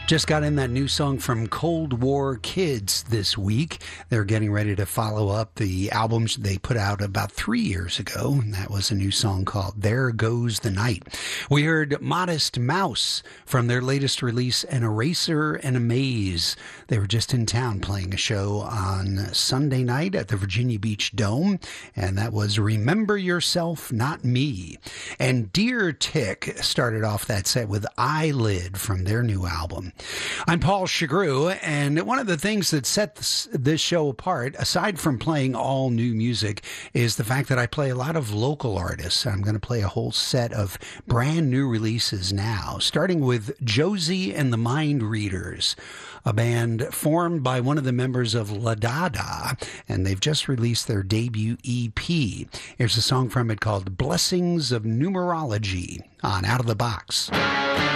Just got in that new song from Cold War Kids this week. They're getting ready to follow up the albums they put out about 3 years ago, and that was a new song called There Goes the Night. We heard Modest Mouse from their latest release, An Eraser and a Maze. They were just in town playing a show on Sunday night at the Virginia Beach Dome, and that was Remember Yourself, Not Me. And Deer Tick started off that set with Eyelid from their new album. I'm Paul Chagru, and one of the things that sets this show apart, aside from playing all new music, is the fact that I play a lot of local artists. I'm going to play a whole set of brand new releases now, starting with Josie and the Mind Readers, a band formed by one of the members of La Dada, and they've just released their debut EP. Here's a song from it called Blessings of Numerology on Out of the Box.